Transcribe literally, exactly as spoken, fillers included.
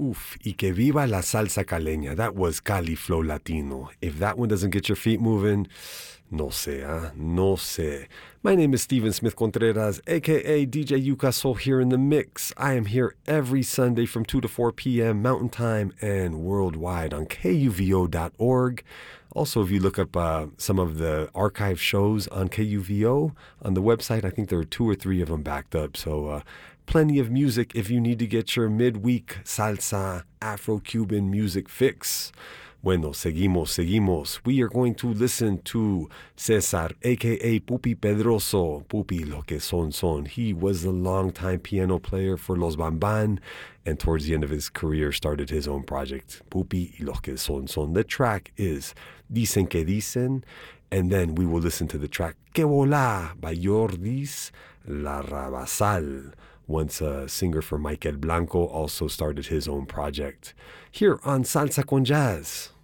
Oof, y que viva la salsa caleña. That was Cali Flow Latino. If that one doesn't get your feet moving, no sé, huh? No sé. My name is Steven Smith Contreras, a k a. D J Yukaso here in the mix. I am here every Sunday from two to four p.m. Mountain Time and worldwide on K U V O dot org. Also, if you look up uh, some of the archive shows on K U V O on the website, I think there are two or three of them backed up. So uh, plenty of music if you need to get your midweek salsa, Afro-Cuban music fix. Bueno, seguimos, seguimos. We are going to listen to Cesar, a k a. Pupi Pedroso. Pupi, lo que son son. He was a longtime piano player for Los Bamban, and towards the end of his career started his own project, Pupi y lo que son son. The track is Dicen que Dicen, and then we will listen to the track Que Volá by Jordis Larrabasal. Once a singer for Michael Blanco also started his own project. Here on Salsa con Jazz.